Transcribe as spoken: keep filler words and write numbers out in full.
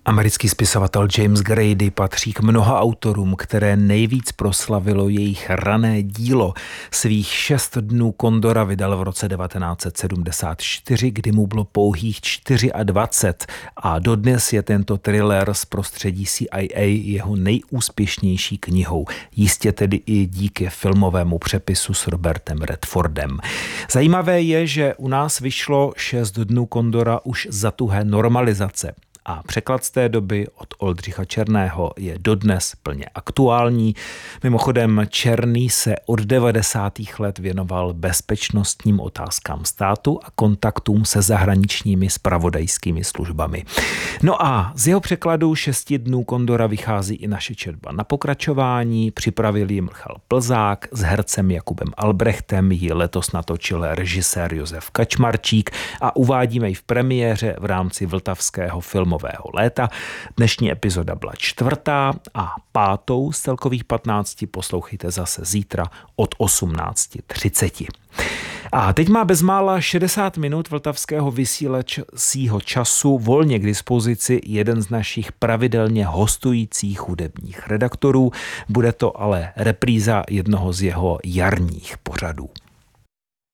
Americký spisovatel James Grady patří k mnoha autorům, které nejvíc proslavilo jejich rané dílo. Svých šest dnů Kondora vydal v roce devatenáct set sedmdesát čtyři, kdy mu bylo pouhých dvacet čtyři a dodnes je tento thriller z prostředí C I A jeho nejúspěšnější knihou. Jistě tedy i díky filmovému přepisu s Robertem Redfordem. Zajímavé je, že u nás vyšlo šest dnů Kondora už za tuhé normalizace. A překlad z té doby od Oldřicha Černého je dodnes plně aktuální. Mimochodem Černý se od devadesátých let věnoval bezpečnostním otázkám státu a kontaktům se zahraničními zpravodajskými službami. No a z jeho překladu šesti dnů Kondora vychází i naše četba na pokračování. Připravil ji Michal Plzák, s hercem Jakubem Albrechtem ji letos natočil režisér Josef Kačmarčík a uvádíme ji v premiéře v rámci vltavského filmu léta. Dnešní epizoda byla čtvrtá a pátou z celkových patnácti poslouchejte zase zítra od osmnáct třicet. A teď má bezmála šedesát minut vltavského vysílacího času volně k dispozici jeden z našich pravidelně hostujících hudebních redaktorů. Bude to ale repríza jednoho z jeho jarních pořadů.